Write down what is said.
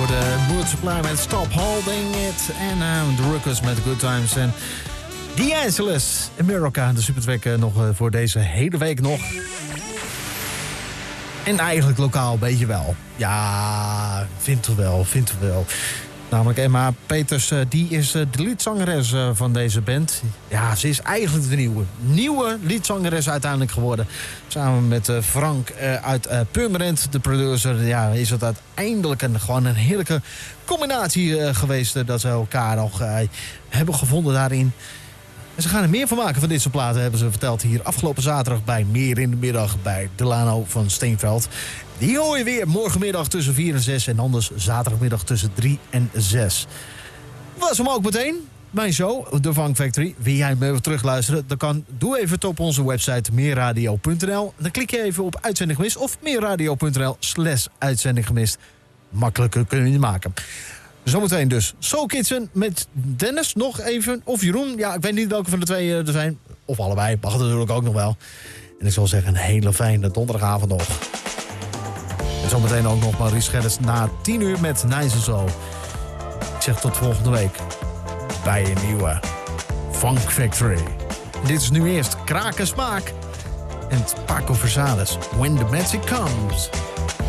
de Mood Supply met Stop Holding It. En de Ruckers met Good Times. En The Angeles, America. De supertrack nog voor deze hele week nog. En eigenlijk lokaal een beetje wel. Ja, vindt u wel. Namelijk Emma Peters, die is de liedzangeres van deze band. Ja, ze is eigenlijk de nieuwe liedzangeres uiteindelijk geworden. Samen met Frank uit Purmerend, de producer. Ja, is het uiteindelijk gewoon een heerlijke combinatie geweest dat ze elkaar nog hebben gevonden daarin. En ze gaan er meer van maken van dit soort platen, hebben ze verteld hier afgelopen zaterdag bij Meer in de Middag bij Delano van Steenveld. Die hoor je weer morgenmiddag tussen 4 en 6 en anders zaterdagmiddag tussen 3 en 6. Was hem ook meteen, mijn show, The Funk Factory. Wil jij hem even terugluisteren? Dan kan, doe even het op onze website meerradio.nl. Dan klik je even op Uitzending Gemist of meerradio.nl/uitzending gemist. Makkelijker kunnen we niet maken. Zometeen dus Soul Kitchen met Dennis nog even. Of Jeroen. Ja, ik weet niet welke van de twee er zijn. Of allebei. Mag het natuurlijk ook nog wel. En ik zal zeggen een hele fijne donderdagavond nog. En zometeen ook nog Maurice Gerrits na 10 uur met Nice and Soul. Ik zeg tot volgende week. Bij een nieuwe Funk Factory. Dit is nu eerst Kraak en Smaak. En Paco Versades. When the Magic Comes.